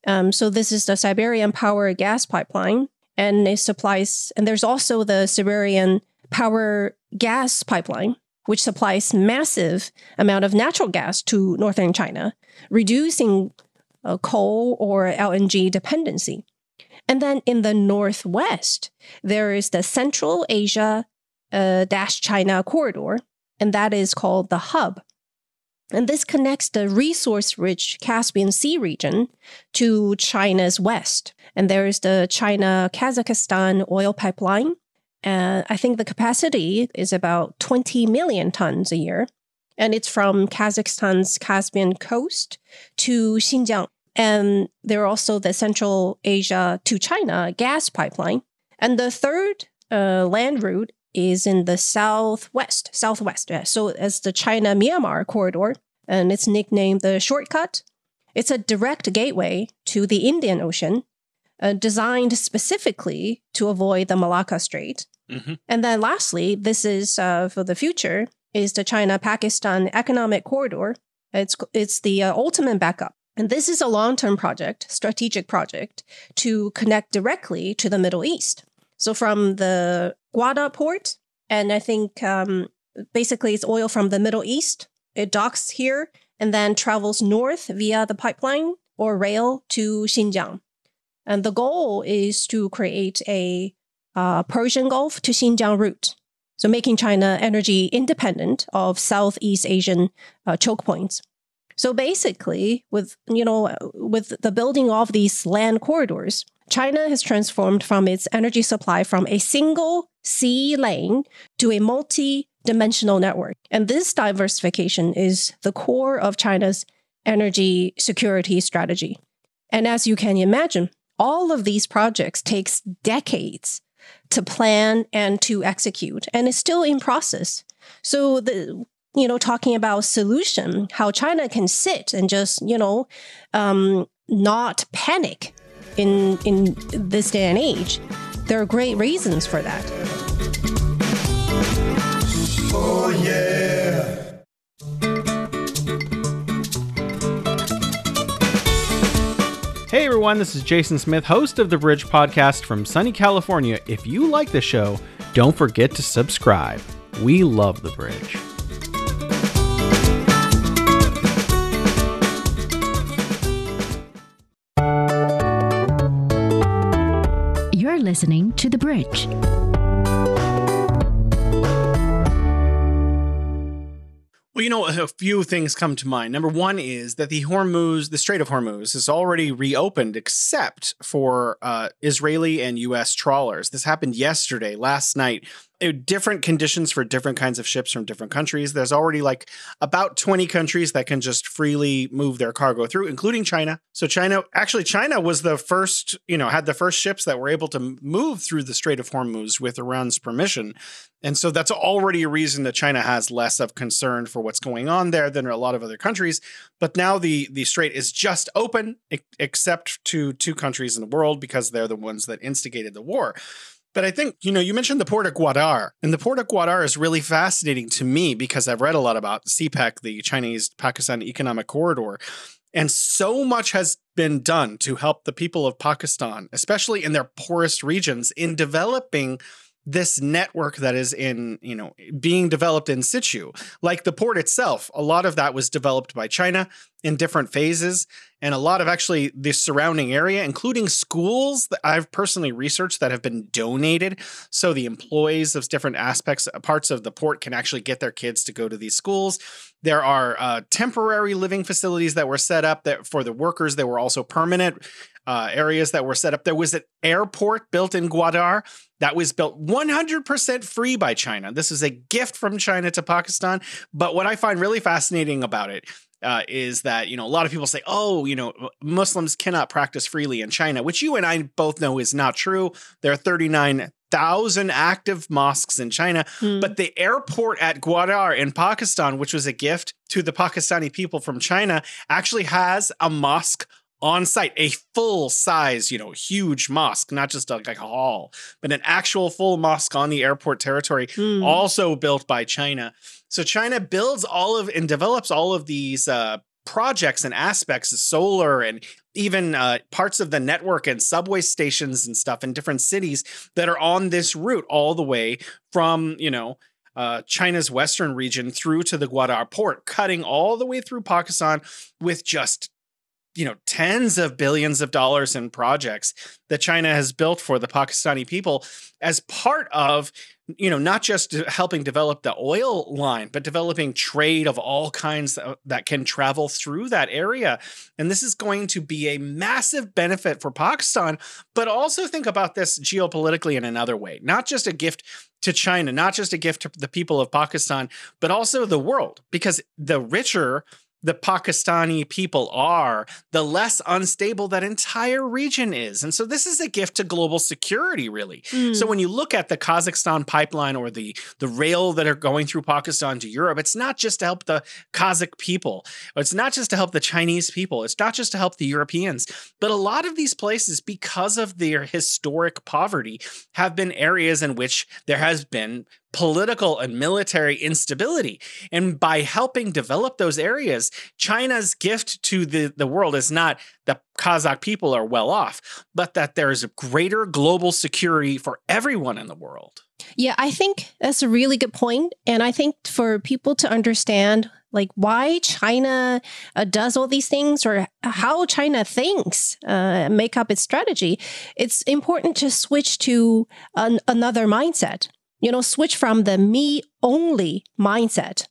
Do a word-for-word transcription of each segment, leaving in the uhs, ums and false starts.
Um, so this is the Siberian Power Gas Pipeline, and it supplies, and there's also the Siberian Power Gas Pipeline, which supplies massive amount of natural gas to northern China, reducing uh, coal or L N G dependency. And then in the northwest, there is the Central Asia uh, dash China corridor, and that is called the hub. And this connects the resource-rich Caspian Sea region to China's west. And there is the China-Kazakhstan oil pipeline. Uh, I think the capacity is about twenty million tons a year. And it's from Kazakhstan's Caspian coast to Xinjiang. And there are also the Central Asia to China gas pipeline. And the third uh, land route is in the southwest, southwest. Yeah. So it's the China-Myanmar corridor, and it's nicknamed the Shortcut. It's a direct gateway to the Indian Ocean, uh, designed specifically to avoid the Malacca Strait. Mm-hmm. And then lastly, this is uh, for the future, is the China-Pakistan Economic Corridor. It's, it's the uh, ultimate backup. And this is a long-term project, strategic project, to connect directly to the Middle East. So from the Gwadar port, and I think um, basically it's oil from the Middle East. It docks here and then travels north via the pipeline or rail to Xinjiang. And the goal is to create a uh, Persian Gulf to Xinjiang route. So making China energy independent of Southeast Asian uh, choke points. So basically, with, you know, with the building of these land corridors, China has transformed from its energy supply from a single sea lane to a multi-dimensional network. And this diversification is the core of China's energy security strategy. And as you can imagine, all of these projects takes decades to plan and to execute, and it's still in process. So the you know, talking about solution, how China can sit and just, you know, um, not panic in in this day and age. There are great reasons for that. Oh, yeah. Hey everyone, this is Jason Smith, host of The Bridge Podcast from sunny California. If you like the show, don't forget to subscribe. We love The Bridge. You're listening to The Bridge. Well, you know, a few things come to mind. Number one is that the Hormuz, the Strait of Hormuz, is already reopened except for uh, Israeli and U S trawlers. This happened yesterday, last night. Different conditions for different kinds of ships from different countries. There's already like about twenty countries that can just freely move their cargo through, including China. So China, actually China was the first, you know, had the first ships that were able to move through the Strait of Hormuz with Iran's permission. And so that's already a reason that China has less of concern for what's going on there than a lot of other countries. But now the, the strait is just open, except to two countries in the world because they're the ones that instigated the war. But I think, you know, you mentioned the port of Gwadar, and the port of Gwadar is really fascinating to me because I've read a lot about C PEC, the Chinese-Pakistan Economic Corridor, and so much has been done to help the people of Pakistan, especially in their poorest regions, in developing this network that is in, you know, being developed in situ. Like the port itself, a lot of that was developed by China in different phases, and a lot of actually the surrounding area, including schools that I've personally researched that have been donated. So the employees of different aspects, parts of the port can actually get their kids to go to these schools. There are uh, temporary living facilities that were set up that for the workers. There were also permanent uh, areas that were set up. There was an airport built in Gwadar that was built one hundred percent free by China. This is a gift from China to Pakistan. But what I find really fascinating about it Uh, is that, you know, a lot of people say, oh, you know, Muslims cannot practice freely in China, which you and I both know is not true. There are thirty-nine thousand active mosques in China, mm. but the airport at Gwadar in Pakistan, which was a gift to the Pakistani people from China, actually has a mosque on site, a full size, you know, huge mosque, not just a, like a hall, but an actual full mosque on the airport territory, mm. also built by China. So China builds all of and develops all of these uh, projects and aspects of solar and even uh, parts of the network and subway stations and stuff in different cities that are on this route all the way from, you know, uh, China's western region through to the Gwadar port, cutting all the way through Pakistan with just, you know, tens of billions of dollars in projects that China has built for the Pakistani people as part of, you know, not just helping develop the oil line, but developing trade of all kinds that can travel through that area. And this is going to be a massive benefit for Pakistan, but also think about this geopolitically in another way, not just a gift to China, not just a gift to the people of Pakistan, but also the world, because the richer the Pakistani people are, the less unstable that entire region is. And so this is a gift to global security, really. Mm. So when you look at the Kazakhstan pipeline or the, the rail that are going through Pakistan to Europe, it's not just to help the Kazakh people. It's not just to help the Chinese people. It's not just to help the Europeans. But a lot of these places, because of their historic poverty, have been areas in which there has been political and military instability. And by helping develop those areas, China's gift to the, the world is not the Kazakh people are well off, but that there's a greater global security for everyone in the world. Yeah, I think that's a really good point. And I think for people to understand like why China uh, does all these things or how China thinks, uh, make up its strategy, it's important to switch to an, another mindset. You know, switch from the me-only mindset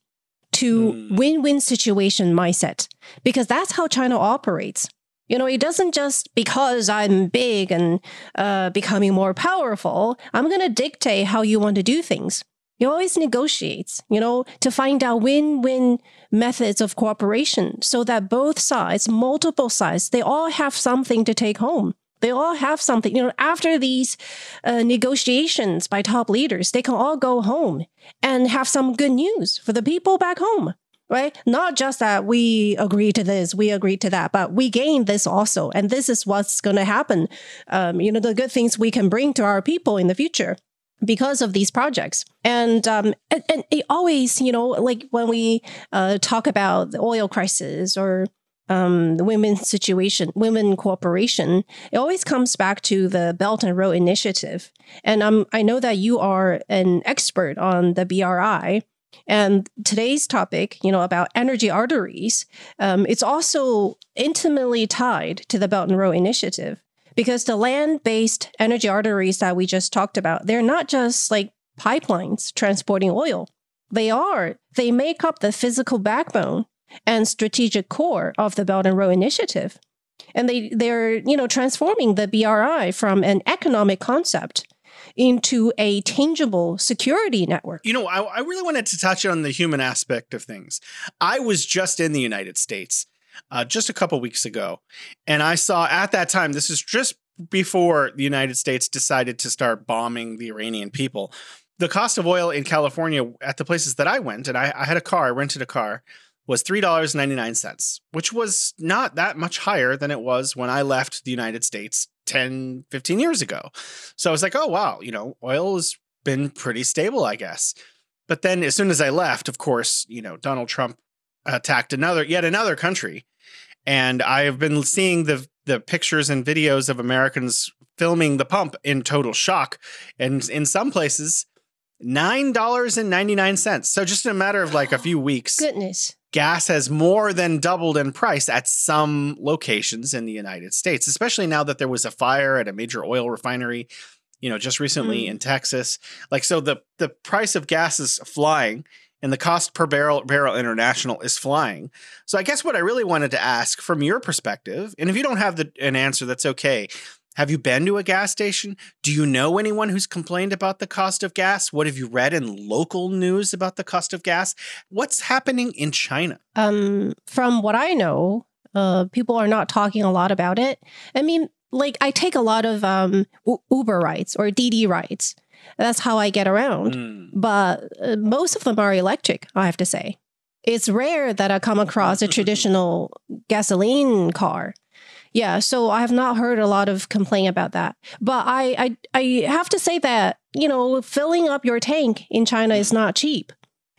to mm. win-win situation mindset, because that's how China operates. You know, it doesn't just because I'm big and uh, becoming more powerful, I'm going to dictate how you want to do things. It always negotiates, you know, to find out win-win methods of cooperation so that both sides, multiple sides, they all have something to take home. They all have something, you know, after these uh, negotiations by top leaders, they can all go home and have some good news for the people back home, right? Not just that we agree to this, we agree to that, but we gain this also. And this is what's going to happen. Um, you know, the good things we can bring to our people in the future because of these projects. And, um, and, and it always, you know, like when we uh, talk about the oil crisis or Um, the women's situation, women cooperation, it always comes back to the Belt and Road Initiative. And um, I know that you are an expert on the B R I. And today's topic, you know, about energy arteries, um, it's also intimately tied to the Belt and Road Initiative, because the land-based energy arteries that we just talked about, they're not just like pipelines transporting oil. They are. They make up the physical backbone and strategic core of the Belt and Road Initiative. And they, they're, you know, transforming the B R I from an economic concept into a tangible security network. You know, I, I really wanted to touch on the human aspect of things. I was just in the United States uh, just a couple weeks ago, and I saw at that time, this is just before the United States decided to start bombing the Iranian people, the cost of oil in California at the places that I went, and I, I had a car, I rented a car, was three dollars and ninety-nine cents, which was not that much higher than it was when I left the United States ten, fifteen years ago. So I was like, oh, wow, you know, oil has been pretty stable, I guess. But then as soon as I left, of course, you know, Donald Trump attacked another, yet another country. And I have been seeing the, the pictures and videos of Americans filming the pump in total shock. And in some places, nine dollars and ninety-nine cents. So just in a matter of like a few weeks. Goodness. Gas has more than doubled in price at some locations in the United States, especially now that there was a fire at a major oil refinery, you know, just recently mm. in Texas. Like, so the, the price of gas is flying and the cost per barrel barrel international is flying. So I guess what I really wanted to ask from your perspective, and if you don't have the, an answer, that's okay. Have you been to a gas station? Do you know anyone who's complained about the cost of gas? What have you read in local news about the cost of gas? What's happening in China? Um, from what I know, uh, people are not talking a lot about it. I mean, like I take a lot of um, U- Uber rides or Didi rides. That's how I get around. Mm. But uh, most of them are electric, I have to say. It's rare that I come across a traditional gasoline car. Yeah, so I have not heard a lot of complaint about that. But I, I I have to say that, you know, filling up your tank in China is not cheap.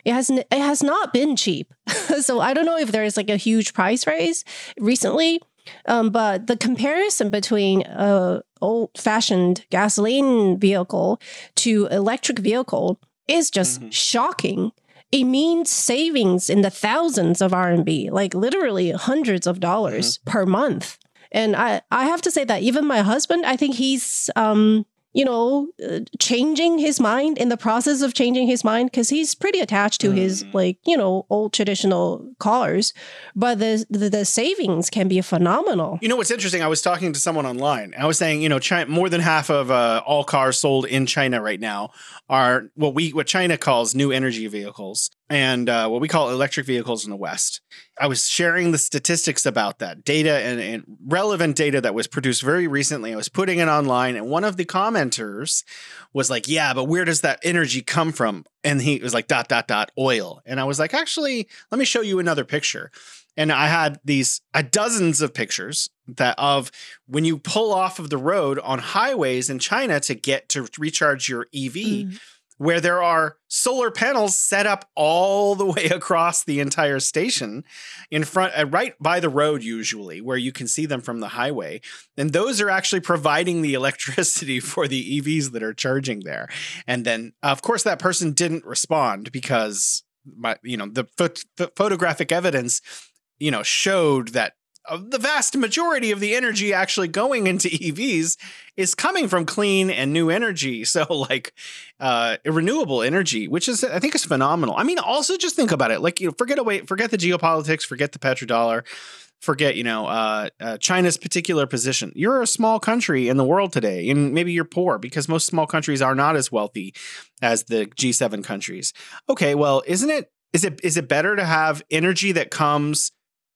It has it has not been cheap. So I don't know if there's like a huge price raise recently, um, but the comparison between a old-fashioned gasoline vehicle to electric vehicle is just mm-hmm. shocking. It means savings in the thousands of R M B, like literally hundreds of dollars mm-hmm. per month. And I, I have to say that even my husband, I think he's, um, you know, uh, changing his mind in the process of changing his mind because he's pretty attached to mm. his, like, you know, old traditional cars. But the, the the savings can be phenomenal. You know what's interesting? I was talking to someone online. I was saying, you know, China, more than half of uh, all cars sold in China right now are what we what China calls new energy vehicles, and uh, what we call electric vehicles in the West. I was sharing the statistics about that data and, and relevant data that was produced very recently. I was putting it online, and one of the commenters was like, yeah, but where does that energy come from? And he was like, dot, dot, dot, oil. And I was like, actually, let me show you another picture. And I had these uh, dozens of pictures that of when you pull off of the road on highways in China to get to recharge your E V, mm. where there are solar panels set up all the way across the entire station in front, uh, right by the road, usually, where you can see them from the highway. And those are actually providing the electricity for the E Vs that are charging there. And then, of course, that person didn't respond because, my, you know, the ph- photographic evidence, you know, showed that Uh, the vast majority of the energy actually going into E Vs is coming from clean and new energy. So like uh, renewable energy, which is, I think is phenomenal. I mean, also just think about it. Like, you know, forget away, forget the geopolitics, forget the petrodollar, forget, you know, uh, uh, China's particular position. You're a small country in the world today, and maybe you're poor because most small countries are not as wealthy as the G seven countries. Okay, well, isn't it, is it, is it better to have energy that comes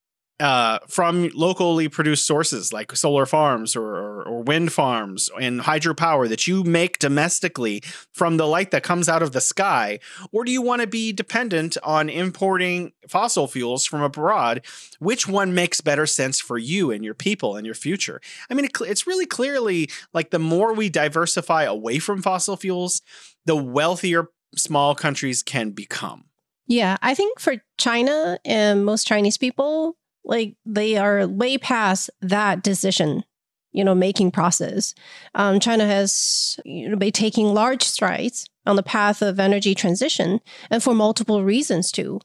uh, from locally produced sources like solar farms or, or, or wind farms and hydropower that you make domestically from the light that comes out of the sky? Or do you want to be dependent on importing fossil fuels from abroad? Which one makes better sense for you and your people and your future? I mean, it, it's really clearly like the more we diversify away from fossil fuels, the wealthier small countries can become. Yeah, I think for China and most Chinese people, like they are way past that decision, you know, making process. Um, China has, you know, been taking large strides on the path of energy transition, and for multiple reasons too.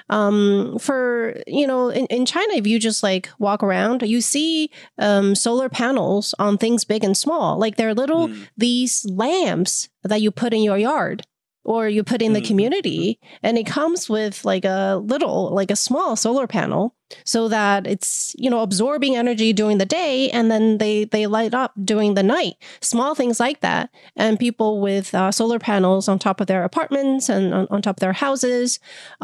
Um, for, you know, in, in China, if you just like walk around, you see um, solar panels on things big and small. Like they're little, mm. these lamps that you put in your yard or you put in the community, and it comes with like a little, like a small solar panel so that it's, you know, absorbing energy during the day, and then they, they light up during the night. Small things like that. And people with uh, solar panels on top of their apartments and on, on top of their houses,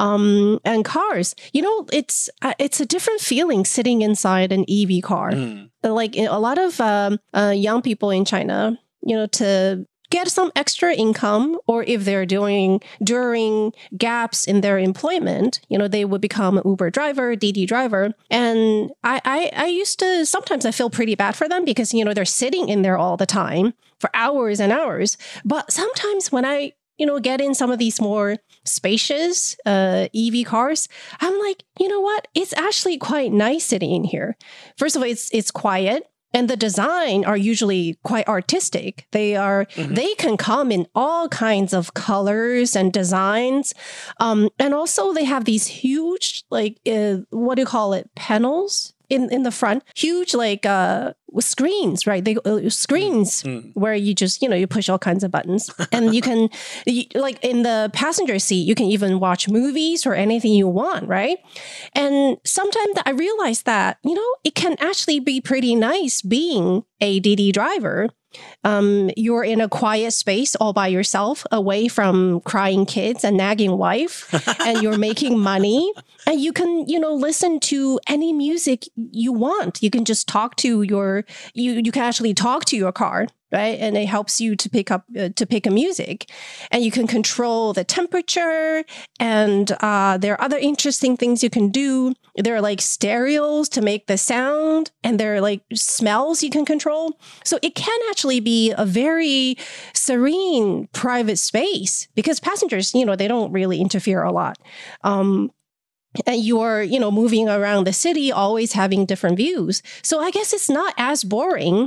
um, and cars. You know, it's, uh, it's a different feeling sitting inside an E V car. Mm. Like a lot of um, uh, young people in China, you know, to get some extra income, or if they're doing during gaps in their employment, you know, they would become an Uber driver, Didi driver. And I, I, I used to, sometimes I feel pretty bad for them because, you know, they're sitting in there all the time for hours and hours. But sometimes when I, you know, get in some of these more spacious uh, E V cars, I'm like, you know what? It's actually quite nice sitting in here. First of all, it's it's quiet. And the design are usually quite artistic. They are, mm-hmm. they can come in all kinds of colors and designs. Um, and also they have these huge, like, uh, what do you call it? Panels in, in the front, huge, like, uh, screens, right? They uh, screens mm. where you just, you know, you push all kinds of buttons, and you can, you, like in the passenger seat, you can even watch movies or anything you want, right? And sometimes I realized that, you know, it can actually be pretty nice being a Didi driver. Um, you're in a quiet space all by yourself, away from crying kids and nagging wife, and you're making money, and you can, you know, listen to any music you want. You can just talk to your or you you can actually talk to your car, right? And it helps you to pick up uh, to pick a music, and you can control the temperature. And uh, there are other interesting things you can do. There are like stereos to make the sound, and there are like smells you can control. So it can actually be a very serene private space because passengers, you know, they don't really interfere a lot. Um, And you're, you know, moving around the city, always having different views. So I guess it's not as boring